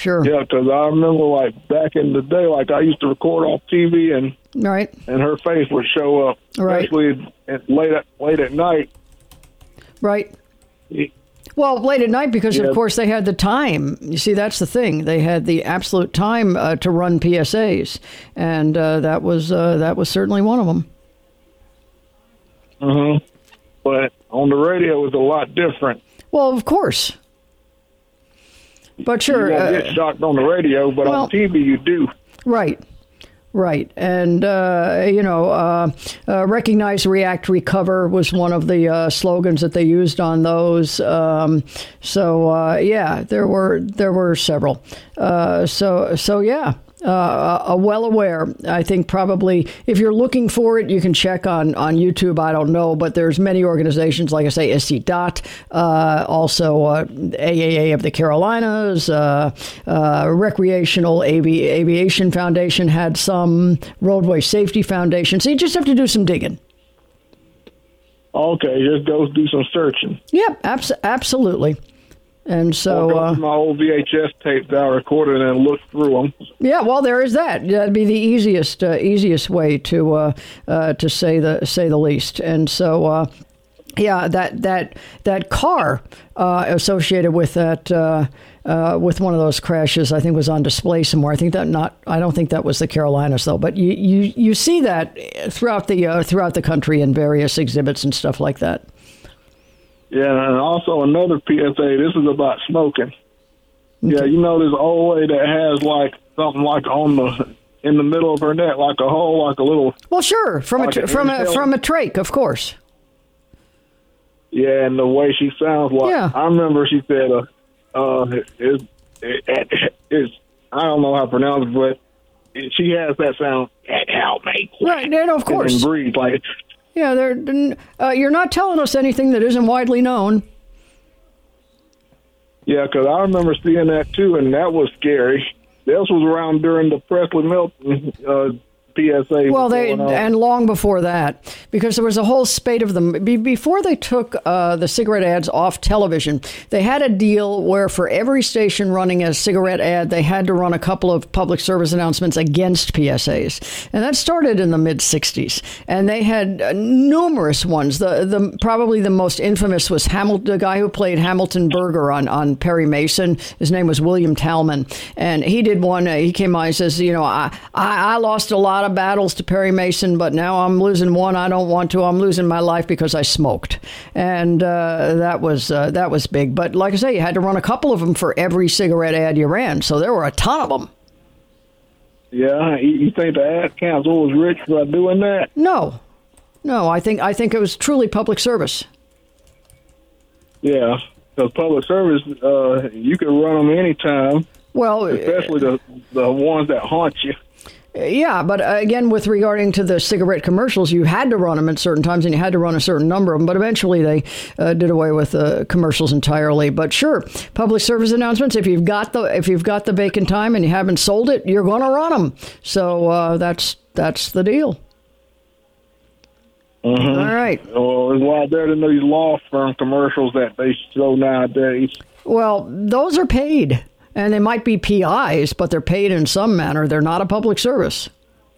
Sure. Yeah, because I remember, like, back in the day, like, I used to record off TV, and Right. and her face would show up, Right. especially late at night. Right. Yeah. Well, late at night because, Yeah. of course, they had the time. You see, that's the thing. They had the absolute time to run PSAs, and that was certainly one of them. Mm-hmm. But on the radio, it was a lot different. Well, of course. But sure. You don't get shocked on the radio, but on TV, you do. Right. Right. And, recognize, react, recover was one of the slogans that they used on those. There were several. Well aware. I think probably if you're looking for it, you can check on YouTube. I don't know, but there's many organizations, like I say, SC DOT, also AAA of the Carolinas, Recreational Aviation Foundation had some, Roadway Safety Foundation. So you just have to do some digging. Okay, just go do some searching. Yep, absolutely. And so, go through my old VHS tapes that I recorded and look through them. Yeah, well, there is that. That'd be the easiest way to say the least. And so, that car associated with that with one of those crashes, I think, was on display somewhere. I don't think that was the Carolinas though. But you see that throughout the country in various exhibits and stuff like that. Yeah, and also another PSA. This is about smoking. Okay. Yeah, you know this old lady that has like something like in the middle of her neck, like a hole, like a little. Well, sure, from a trach, of course. Yeah, and the way she sounds like. Yeah. I remember she said, I don't know how to pronounce it, but she has that sound. Help me. Right, and of course. And breathe like. Yeah, you're not telling us anything that isn't widely known. Yeah, because I remember seeing that, too, and that was scary. This was around during the Presley Melton PSA. Well, and long before that, because there was a whole spate of them. Before they took the cigarette ads off television, they had a deal where for every station running a cigarette ad, they had to run a couple of public service announcements against PSAs. And that started in the mid-'60s. And they had numerous ones. The probably the most infamous was the guy who played Hamilton Berger on Perry Mason. His name was William Talman. And he did one. He came on and says, I lost a lot of battles to Perry Mason, but now I'm losing one I don't want to. I'm losing my life because I smoked. And that was big. But like I say, you had to run a couple of them for every cigarette ad you ran. So there were a ton of them. Yeah, you think the ad council was rich by doing that? No, I think it was truly public service. Yeah, because public service, you can run them anytime. Well, especially the ones that haunt you. Yeah, but again, with regarding to the cigarette commercials, you had to run them at certain times, and you had to run a certain number of them. But eventually, they did away with commercials entirely. But sure, public service announcements. If you've got the vacant time and you haven't sold it, you're going to run them. So that's the deal. Mm-hmm. All right. Well, there's a lot there than these law firm commercials that they show nowadays. Well, those are paid. And they might be PIs, but they're paid in some manner. They're not a public service.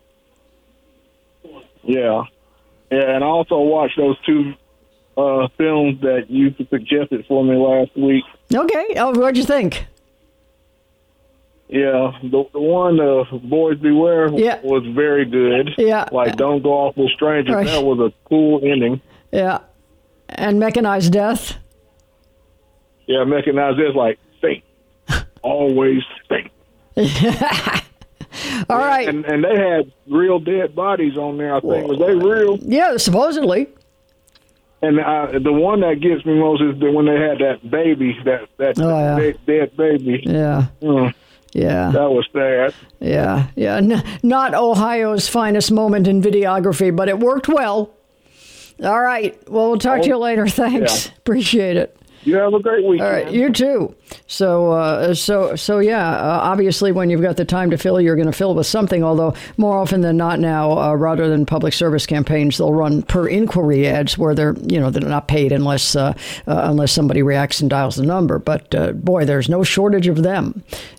Yeah. Yeah, and I also watched those two films that you suggested for me last week. Okay. Oh, what'd you think? Yeah, the one, Boys Beware, was very good. Yeah. Like, Don't Go Off with Strangers. Right. That was a cool ending. Yeah. And Mechanized Death? Yeah, Mechanized Death, like, think. Always think. All right. And they had real dead bodies on there, I think. Was they real? Yeah, supposedly. And the one that gets me most is when they had that baby, that dead baby. Yeah. Yeah. That was sad. Yeah. Yeah. Not Ohio's finest moment in videography, but it worked well. All right. Well, we'll talk to you later. Thanks. Yeah. Appreciate it. You have a great weekend. All right, you too. So obviously, when you've got the time to fill, you're going to fill with something. Although more often than not now, rather than public service campaigns, they'll run per inquiry ads where they're not paid unless somebody reacts and dials the number. But boy, there's no shortage of them.